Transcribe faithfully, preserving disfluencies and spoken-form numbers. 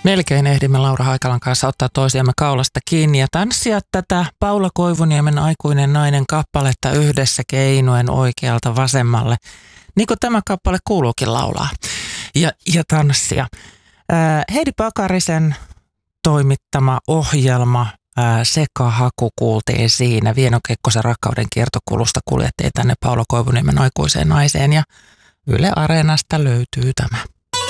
Melkein ehdimme Laura Haikalan kanssa ottaa toisiamme kaulasta kiinni ja tanssia tätä Paula Koivuniemen Aikuinen nainen kappaletta yhdessä keinuen oikealta vasemmalle. Niin kuin tämä kappale kuuluukin laulaa ja, ja tanssia. Ää, Heidi Pakarisen toimittama ohjelma ää, Sekahaku kuultiin siinä. Vieno Kekkosen Rakkauden kiertokulusta kuljettiin tänne Paula Koivuniemen Aikuiseen naiseen ja Yle Areenasta löytyy tämä.